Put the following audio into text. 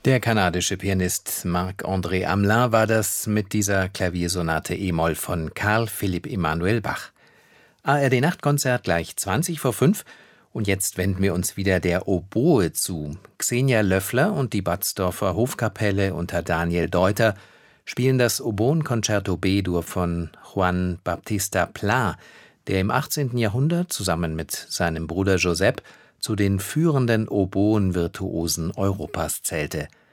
Der kanadische Pianist Marc-André Hamelin war das mit dieser Klaviersonate e-Moll von Carl Philipp Emanuel Bach. ARD Nachtkonzert gleich 20 vor 5 und jetzt wenden wir uns wieder der Oboe zu. Xenia Löffler und die Batzdorfer Hofkapelle unter Daniel Deuter spielen das Oboen-Concerto B-Dur von Juan Baptista Pla, der im 18. Jahrhundert zusammen mit seinem Bruder Josep zu den führenden Oboen-Virtuosen Europas zählte.